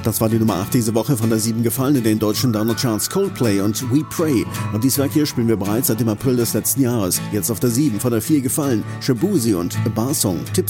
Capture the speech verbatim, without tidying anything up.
Das war die Nummer acht diese Woche, von der sieben gefallen in den deutschen Download-Charts Coldplay und We Pray. Und dieses Werk hier spielen wir bereits seit dem April des letzten Jahres. Jetzt auf der sieben, von der vier gefallen Shaboozey und A Bar Song. Tipp